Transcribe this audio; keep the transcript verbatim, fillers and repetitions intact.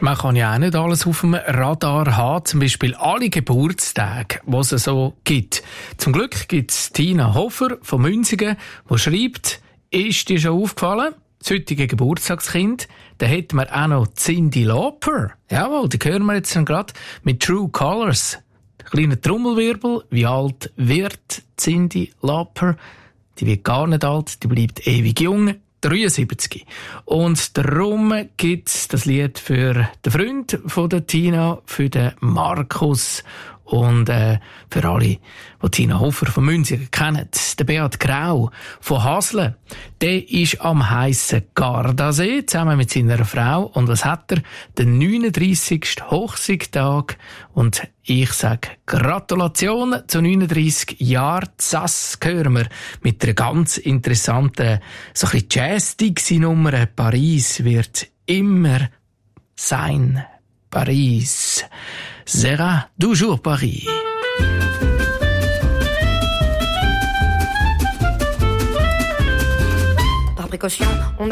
Man kann ja auch nicht alles auf dem Radar haben, zum Beispiel alle Geburtstage, die es so gibt. Zum Glück gibt es Tina Hofer von Münzigen, die schreibt, ist dir schon aufgefallen, das heutige Geburtstagskind, da hätten wir auch noch Cyndi Lauper. Jawohl, die hören wir jetzt gerade mit True Colors. Kleiner Trommelwirbel, wie alt wird Cyndi Lauper? Die wird gar nicht alt, die bleibt ewig jung. dreiundsiebzig. Und darum gibt es das Lied für den Freund von der Tina, für den Markus und äh, für alle, die Tina Hofer von Münzigen kennen. Der Beat Grau von Hasle, der ist am heissen Gardasee zusammen mit seiner Frau. Und was hat er? Den neununddreissigsten Hochzeitstag. Und ich sage Gratulation zu neununddreissig Jahren. Das hören wir mit einer ganz interessanten, so ein bisschen Jazz-Dixie-Nummer. Paris wird immer sein. Paris sera toujours Paris. Par précaution, on a